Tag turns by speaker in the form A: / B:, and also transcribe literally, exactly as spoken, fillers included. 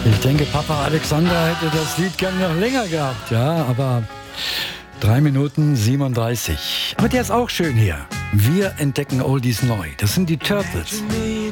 A: Ich denke, Papa Alexander hätte das Lied gern noch länger gehabt, ja, aber drei Minuten siebenunddreißig. Aber der ist auch schön hier. Wir entdecken Oldies neu. Das sind die Turtles.